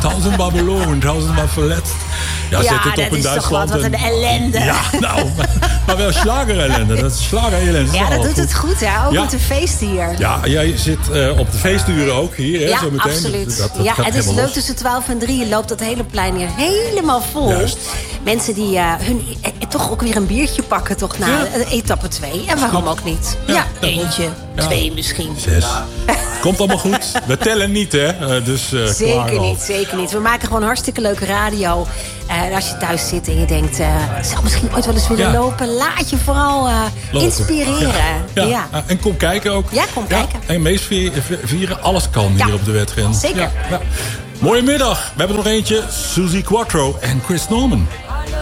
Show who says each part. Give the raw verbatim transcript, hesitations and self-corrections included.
Speaker 1: Tausendmal belogen, tausendmal verletzt. Ja,
Speaker 2: ja
Speaker 1: zet het
Speaker 2: dat
Speaker 1: op in
Speaker 2: is
Speaker 1: Duitsland.
Speaker 2: toch wat, wat een ellende.
Speaker 1: Ja, nou, maar wel slagerellende. Dat is slagerellende.
Speaker 2: Ja, dat doet het goed, hè? Ook
Speaker 1: ja.
Speaker 2: met de feesten hier.
Speaker 1: Ja, jij zit uh, op de feesturen ook hier, hè?
Speaker 2: Ja,
Speaker 1: zo meteen.
Speaker 2: absoluut.
Speaker 1: Dat, dat
Speaker 2: ja, het is leuk
Speaker 1: los.
Speaker 2: tussen twaalf en drie. Loopt dat hele plein hier helemaal vol.
Speaker 1: Juist.
Speaker 2: Mensen die uh, hun eh, toch ook weer een biertje pakken, toch na
Speaker 1: Ja.
Speaker 2: uh, etappe twee. En waarom ook niet? Ja,
Speaker 1: Ja,
Speaker 2: ja eentje,
Speaker 1: ja.
Speaker 2: twee misschien.
Speaker 1: Zes. Komt allemaal goed. We tellen niet, hè? Uh, dus, uh,
Speaker 2: Zeker niet, zeker niet. We maken gewoon hartstikke leuke radio. Uh, als je thuis zit en je denkt, uh, zou misschien ooit wel eens willen
Speaker 1: Ja.
Speaker 2: lopen. Laat je vooral uh,
Speaker 1: Lopen.
Speaker 2: inspireren.
Speaker 1: Ja.
Speaker 2: Ja.
Speaker 1: Ja. En kom kijken ook.
Speaker 2: Ja, kom kijken.
Speaker 1: En meevieren, alles kan
Speaker 2: Ja.
Speaker 1: hier op de wedren.
Speaker 2: Zeker.
Speaker 1: Ja. Ja. Mooie middag. We hebben er nog eentje. Suzy Quattro en Chris Norman.